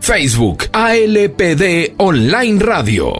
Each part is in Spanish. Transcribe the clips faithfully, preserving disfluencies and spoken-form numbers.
Facebook A L P D Online Radio.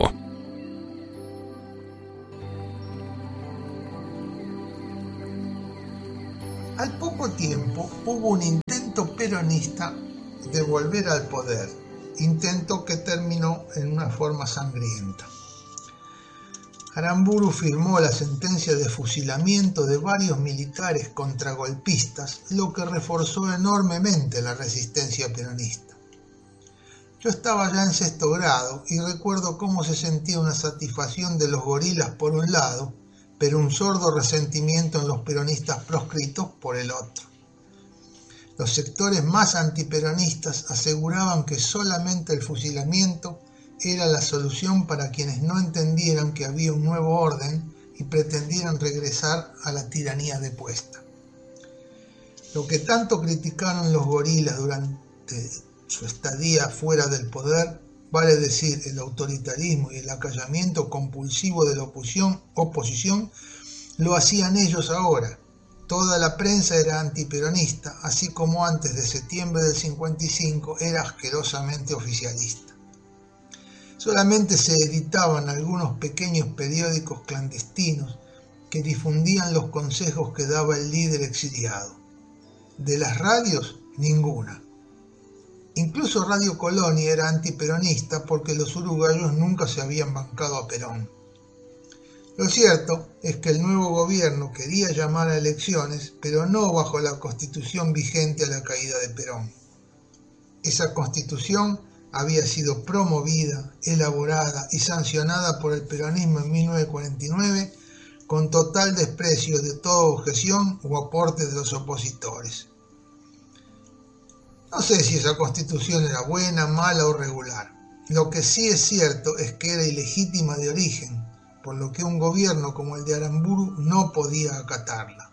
Al poco tiempo hubo un intento peronista de volver al poder, intento que terminó en una forma sangrienta. Aramburu firmó la sentencia de fusilamiento de varios militares contragolpistas, lo que reforzó enormemente la resistencia peronista. Yo estaba ya en sexto grado y recuerdo cómo se sentía una satisfacción de los gorilas por un lado, pero un sordo resentimiento en los peronistas proscritos por el otro. Los sectores más antiperonistas aseguraban que solamente el fusilamiento era la solución para quienes no entendieran que había un nuevo orden y pretendieran regresar a la tiranía depuesta. Lo que tanto criticaron los gorilas durante su estadía fuera del poder, vale decir, el autoritarismo y el acallamiento compulsivo de la oposición, oposición, lo hacían ellos ahora. Toda la prensa era antiperonista, así como antes de septiembre del cincuenta y cinco era asquerosamente oficialista. Solamente se editaban algunos pequeños periódicos clandestinos que difundían los consejos que daba el líder exiliado. De las radios, ninguna. Incluso Radio Colonia era antiperonista porque los uruguayos nunca se habían bancado a Perón. Lo cierto es que el nuevo gobierno quería llamar a elecciones, pero no bajo la constitución vigente a la caída de Perón. Esa constitución había sido promovida, elaborada y sancionada por el peronismo en mil novecientos cuarenta y nueve con total desprecio de toda objeción o aporte de los opositores. No sé si esa constitución era buena, mala o regular. Lo que sí es cierto es que era ilegítima de origen, por lo que un gobierno como el de Aramburu no podía acatarla.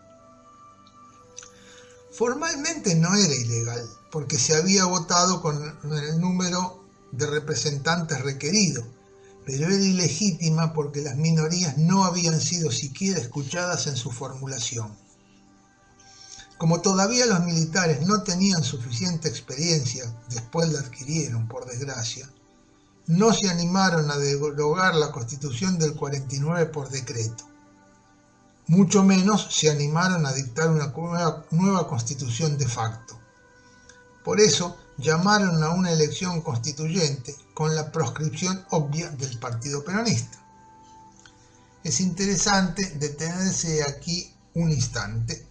Formalmente no era ilegal, porque se había votado con el número de representantes requerido, pero era ilegítima porque las minorías no habían sido siquiera escuchadas en su formulación. Como todavía los militares no tenían suficiente experiencia, después la adquirieron por desgracia, no se animaron a derogar la Constitución del cuarenta y nueve por decreto. Mucho menos se animaron a dictar una nueva, nueva constitución de facto. Por eso llamaron a una elección constituyente con la proscripción obvia del Partido Peronista. Es interesante detenerse aquí un instante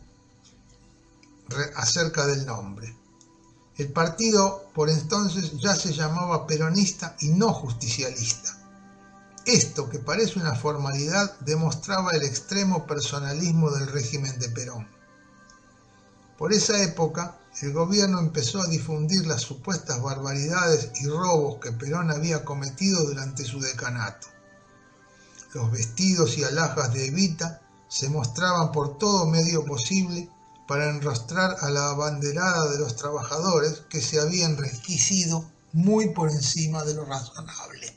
acerca del nombre. El partido por entonces ya se llamaba peronista y no justicialista. Esto, que parece una formalidad, demostraba el extremo personalismo del régimen de Perón. Por esa época, el gobierno empezó a difundir las supuestas barbaridades y robos que Perón había cometido durante su decanato. Los vestidos y alhajas de Evita se mostraban por todo medio posible para enrostrar a la abanderada de los trabajadores que se había enriquecido muy por encima de lo razonable.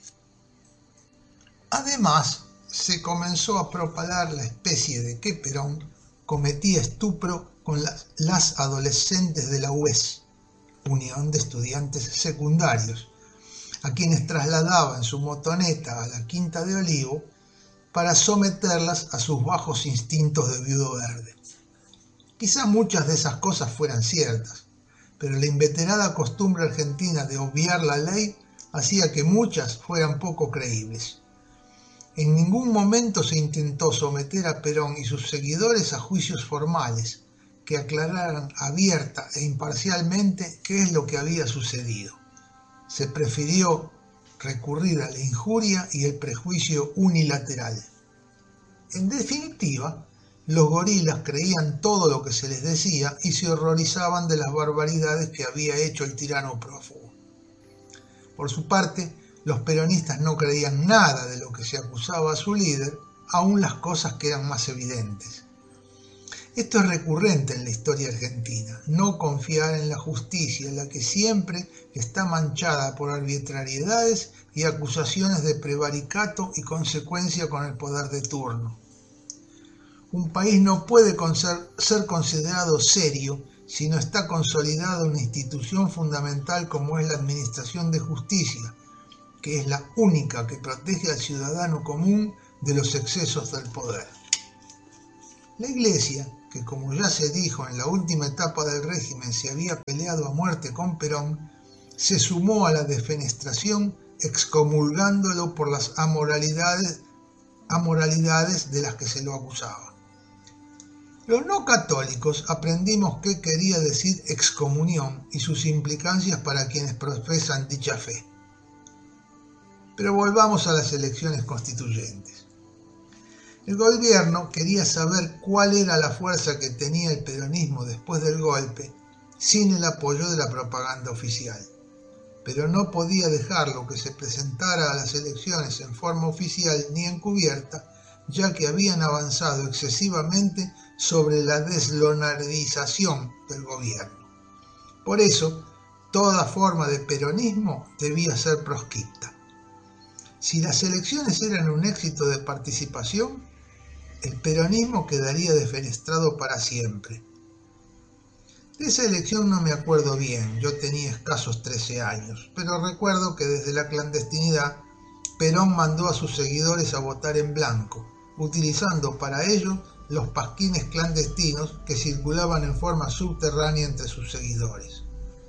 Además, se comenzó a propalar la especie de que Perón cometía estupro con las, las adolescentes de la U E S, Unión de Estudiantes Secundarios, a quienes trasladaba en su motoneta a la Quinta de Olivo para someterlas a sus bajos instintos de viudo verde. Quizá muchas de esas cosas fueran ciertas, pero la inveterada costumbre argentina de obviar la ley hacía que muchas fueran poco creíbles. En ningún momento se intentó someter a Perón y sus seguidores a juicios formales que aclararan abierta e imparcialmente qué es lo que había sucedido. Se prefirió recurrir a la injuria y el prejuicio unilateral. En definitiva, los gorilas creían todo lo que se les decía y se horrorizaban de las barbaridades que había hecho el tirano prófugo. Por su parte, los peronistas no creían nada de lo que se acusaba a su líder, aun las cosas que eran más evidentes. Esto es recurrente en la historia argentina, no confiar en la justicia, la que siempre está manchada por arbitrariedades y acusaciones de prevaricato y consecuencia con el poder de turno. Un país no puede ser considerado serio si no está consolidada una institución fundamental como es la administración de justicia, que es la única que protege al ciudadano común de los excesos del poder. La Iglesia, que como ya se dijo en la última etapa del régimen se había peleado a muerte con Perón, se sumó a la defenestración excomulgándolo por las amoralidades, amoralidades de las que se lo acusaba. Los no católicos aprendimos qué quería decir excomunión y sus implicancias para quienes profesan dicha fe. Pero volvamos a las elecciones constituyentes. El gobierno quería saber cuál era la fuerza que tenía el peronismo después del golpe sin el apoyo de la propaganda oficial, pero no podía dejarlo que se presentara a las elecciones en forma oficial ni encubierta, ya que habían avanzado excesivamente sobre la deslonardización del gobierno. Por eso, toda forma de peronismo debía ser proscripta. Si las elecciones eran un éxito de participación, el peronismo quedaría defenestrado para siempre. De esa elección no me acuerdo bien, yo tenía escasos trece años, pero recuerdo que desde la clandestinidad Perón mandó a sus seguidores a votar en blanco, utilizando para ello los pasquines clandestinos que circulaban en forma subterránea entre sus seguidores.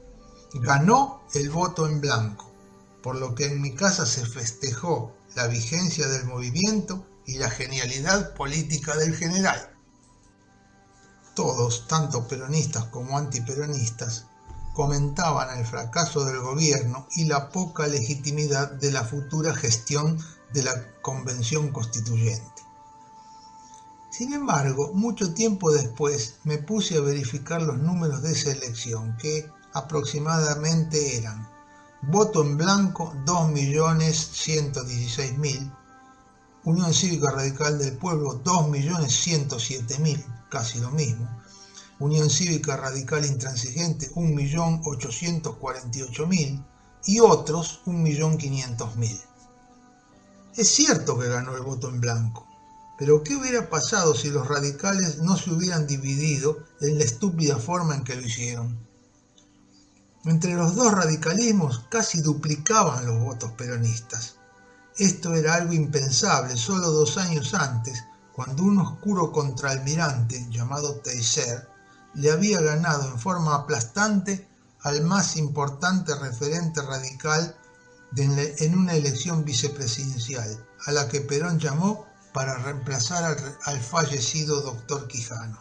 Ganó el voto en blanco, por lo que en mi casa se festejó la vigencia del movimiento y la genialidad política del general. Todos, tanto peronistas como antiperonistas, comentaban el fracaso del gobierno y la poca legitimidad de la futura gestión de la Convención Constituyente. Sin embargo, mucho tiempo después me puse a verificar los números de esa elección, que aproximadamente eran: voto en blanco dos millones ciento dieciséis mil, Unión Cívica Radical del Pueblo dos millones ciento siete mil, casi lo mismo, Unión Cívica Radical Intransigente un millón ochocientos cuarenta y ocho mil y otros un millón quinientos mil. Es cierto que ganó el voto en blanco, pero ¿qué hubiera pasado si los radicales no se hubieran dividido en la estúpida forma en que lo hicieron? Entre los dos radicalismos casi duplicaban los votos peronistas. Esto era algo impensable solo dos años antes, cuando un oscuro contraalmirante llamado Teisser le había ganado en forma aplastante al más importante referente radical de, en una elección vicepresidencial, a la que Perón llamó para reemplazar al, al fallecido doctor Quijano.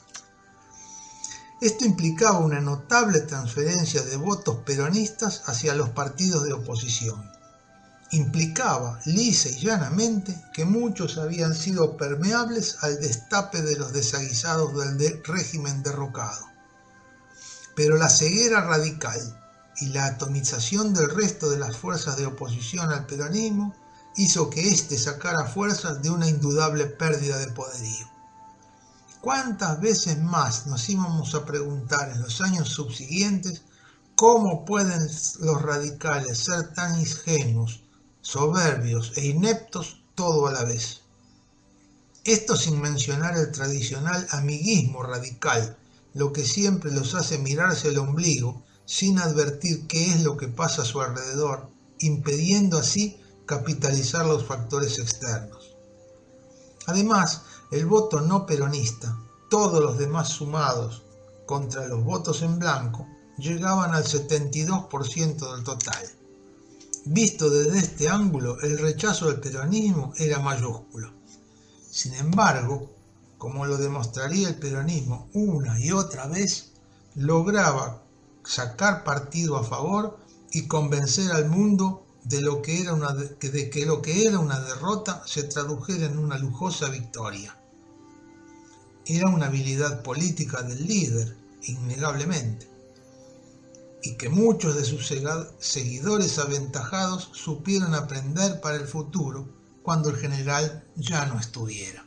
Esto implicaba una notable transferencia de votos peronistas hacia los partidos de oposición. Implicaba, lisa y llanamente, que muchos habían sido permeables al destape de los desaguisados del de régimen derrocado. Pero la ceguera radical y la atomización del resto de las fuerzas de oposición al peronismo hizo que éste sacara fuerzas de una indudable pérdida de poderío. ¿Cuántas veces más nos íbamos a preguntar en los años subsiguientes cómo pueden los radicales ser tan ingenuos, soberbios e ineptos todo a la vez? Esto sin mencionar el tradicional amiguismo radical, lo que siempre los hace mirarse el ombligo sin advertir qué es lo que pasa a su alrededor, impidiendo así capitalizar los factores externos. Además, el voto no peronista, todos los demás sumados contra los votos en blanco, llegaban al setenta y dos por ciento del total. Visto desde este ángulo, el rechazo al peronismo era mayúsculo. Sin embargo, como lo demostraría el peronismo una y otra vez, lograba sacar partido a favor y convencer al mundo de, lo que era una, de que lo que era una derrota se tradujera en una lujosa victoria. Era una habilidad política del líder, innegablemente, y que muchos de sus seguidores aventajados supieron aprender para el futuro cuando el general ya no estuviera.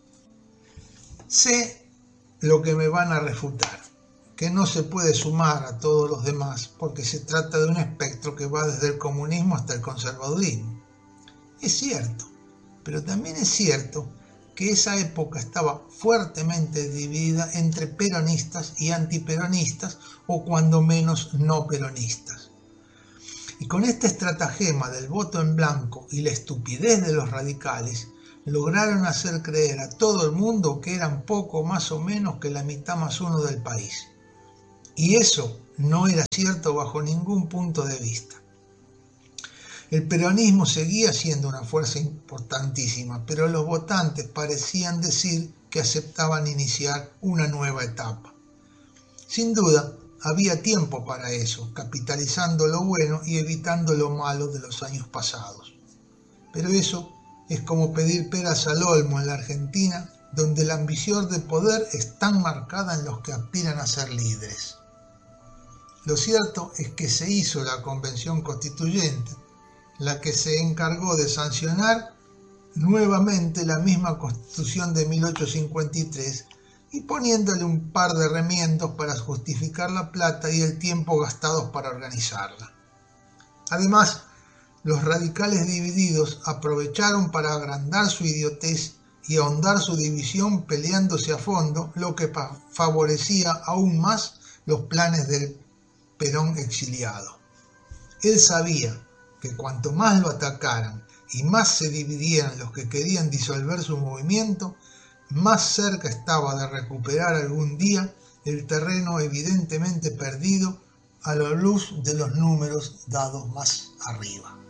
Sé lo que me van a refutar, que no se puede sumar a todos los demás porque se trata de un espectro que va desde el comunismo hasta el conservadurismo. Es cierto, pero también es cierto que esa época estaba fuertemente dividida entre peronistas y antiperonistas, o cuando menos no peronistas. Y con este estratagema del voto en blanco y la estupidez de los radicales, lograron hacer creer a todo el mundo que eran poco más o menos que la mitad más uno del país. Y eso no era cierto bajo ningún punto de vista. El peronismo seguía siendo una fuerza importantísima, pero los votantes parecían decir que aceptaban iniciar una nueva etapa. Sin duda, había tiempo para eso, capitalizando lo bueno y evitando lo malo de los años pasados. Pero eso es como pedir peras al olmo en la Argentina, donde la ambición de poder es tan marcada en los que aspiran a ser líderes. Lo cierto es que se hizo la Convención Constituyente, la que se encargó de sancionar nuevamente la misma Constitución de mil ochocientos cincuenta y tres y poniéndole un par de remiendos para justificar la plata y el tiempo gastados para organizarla. Además, los radicales divididos aprovecharon para agrandar su idiotez y ahondar su división peleándose a fondo, lo que favorecía aún más los planes del Perón exiliado. Él sabía que cuanto más lo atacaran y más se dividieran los que querían disolver su movimiento, más cerca estaba de recuperar algún día el terreno evidentemente perdido a la luz de los números dados más arriba.